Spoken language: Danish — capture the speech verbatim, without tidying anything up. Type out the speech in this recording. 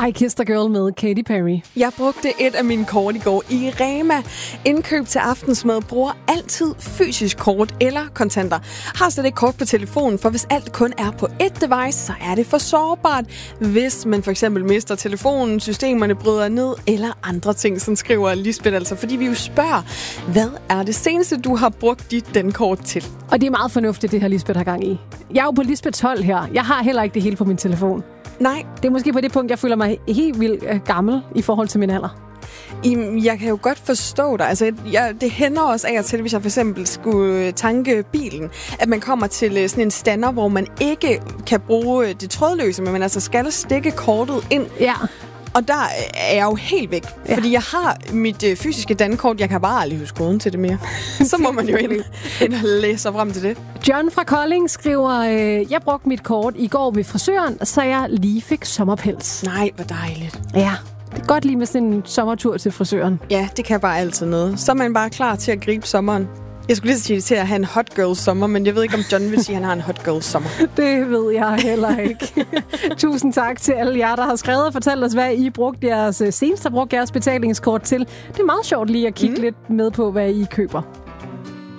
I Kissed a Girl med Katy Perry. Jeg brugte et af mine kort i går i Rema. Indkøb til aftensmad bruger altid fysisk kort eller kontanter. Har slet ikke kort på telefonen, for hvis alt kun er på et device, så er det for sårbart. Hvis man for eksempel mister telefonen, systemerne bryder ned eller andre ting, som skriver Lisbeth altså. Fordi vi jo spørger, hvad er det seneste, du har brugt dit dankort til? Og det er meget fornuftigt, det her Lisbeth har gang i. Jeg er jo på Lisbeths hold her. Jeg har heller ikke det hele på min telefon. Nej. Det er måske på det punkt, jeg føler mig helt vildt øh, gammel i forhold til min alder. Jeg kan jo godt forstå dig. Altså, jeg, det hænder også af og til, hvis jeg for eksempel skulle tanke bilen, at man kommer til sådan en stander, hvor man ikke kan bruge det trådløse, men man altså skal stikke kortet ind. Ja. Og der er jeg jo helt væk, ja. fordi jeg har mit øh, fysiske dankort. Jeg kan bare aldrig huske koden til det mere. Så må man jo ind, ind og læse sig frem til det. John fra Kolding skriver, øh, jeg brugte mit kort i går ved frisøren, så jeg lige fik sommerpels. Nej, hvor dejligt. Ja, det er godt lige med sådan en sommertur til frisøren. Ja, det kan bare altid noget. Så er man bare klar til at gribe sommeren. Jeg skulle lige sige til at have en hot girl sommer, men jeg ved ikke, om John vil sige, at han har en hot girl sommer. Det ved jeg heller ikke. Tusind tak til alle jer, der har skrevet og fortalt os, hvad I brugte jeres senest har brugt jeres betalingskort til. Det er meget sjovt lige at kigge mm. lidt med på, hvad I køber.